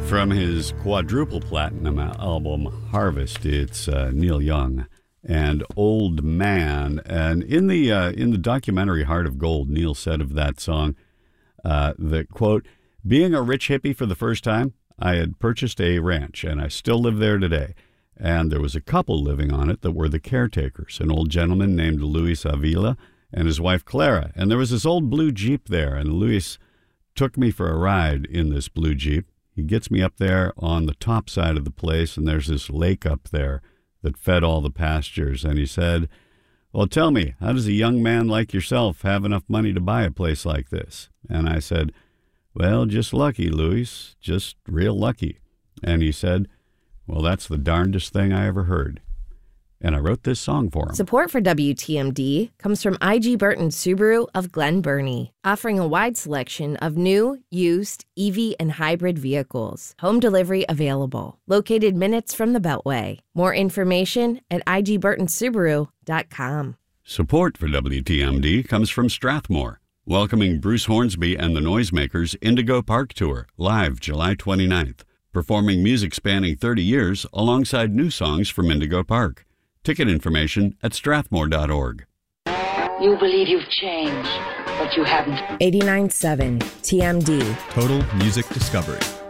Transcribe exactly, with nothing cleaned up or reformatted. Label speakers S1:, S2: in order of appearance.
S1: From his quadruple platinum album Harvest, it's uh, Neil Young and Old Man. And in the uh, in the documentary Heart of Gold, Neil said of that song uh, that, quote, "Being a rich hippie for the first time, I had purchased a ranch and I still live there today. And there was a couple living on it that were the caretakers, an old gentleman named Luis Avila and his wife Clara. And there was this old blue Jeep there, and Luis took me for a ride in this blue Jeep. He gets me up there on the top side of the place, and there's this lake up there that fed all the pastures. And he said, 'Well, tell me, how does a young man like yourself have enough money to buy a place like this?' And I said, 'Well, just lucky, Luis, just real lucky.' And he said, 'Well, that's the darndest thing I ever heard.' And I wrote this song for him."
S2: Support for W T M D comes from I G Burton Subaru of Glen Burnie, offering a wide selection of new, used, E V, and hybrid vehicles. Home delivery available. Located minutes from the Beltway. More information at I G Burton Subaru dot com.
S1: Support for W T M D comes from Strathmore, welcoming Bruce Hornsby and the Noisemakers Indigo Park Tour, live July twenty-ninth, performing music spanning thirty years alongside new songs from Indigo Park. Ticket information at strathmore dot org.
S3: You believe you've changed, but you haven't.
S2: eighty-nine point seven T M D.
S4: Total Music Discovery.